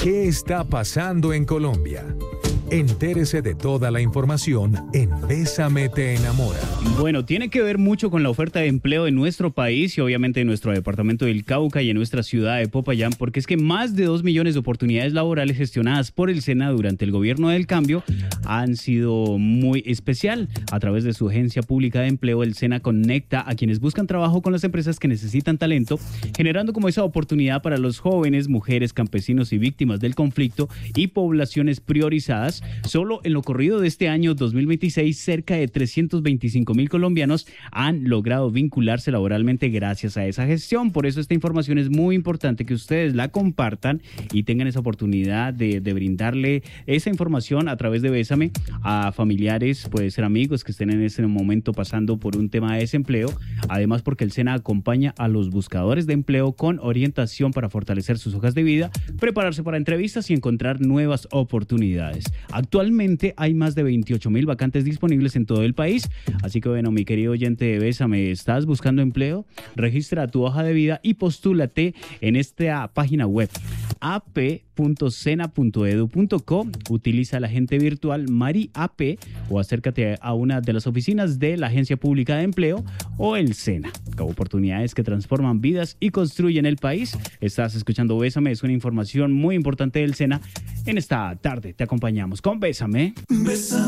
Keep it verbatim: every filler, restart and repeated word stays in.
¿Qué está pasando en Colombia? Entérese de toda la información en Bésame te enamora. Bueno, tiene que ver mucho con la oferta de empleo en nuestro país y obviamente en nuestro departamento del Cauca y en nuestra ciudad de Popayán, porque es que más de dos millones de oportunidades laborales gestionadas por el SENA durante el gobierno del cambio han sido muy especial. A través de su agencia pública de empleo, el SENA conecta a quienes buscan trabajo con las empresas que necesitan talento, generando como esa oportunidad para los jóvenes, mujeres, campesinos y víctimas del conflicto y poblaciones priorizadas. Solo en lo corrido de este año dos mil veintiséis, cerca de trescientos veinticinco mil colombianos han logrado vincularse laboralmente gracias a esa gestión. Por eso esta información es muy importante que ustedes la compartan y tengan esa oportunidad de, de brindarle esa información a través de Bésame a familiares, puede ser amigos que estén en ese momento pasando por un tema de desempleo. Además, porque el SENA acompaña a los buscadores de empleo con orientación para fortalecer sus hojas de vida, prepararse para entrevistas y encontrar nuevas oportunidades. Actualmente hay más de veintiocho mil vacantes disponibles en todo el país, así que bueno, mi querido oyente de Bésame, ¿estás buscando empleo? Registra tu hoja de vida y postúlate en esta página web a p punto sena punto edu punto co. Utiliza la agente virtual Mari A P o acércate a una de las oficinas de la Agencia Pública de Empleo o el SENA. Oportunidades que transforman vidas y construyen el país. Estás escuchando Bésame, es una información muy importante del SENA. En esta tarde te acompañamos con Bésame. Bésame.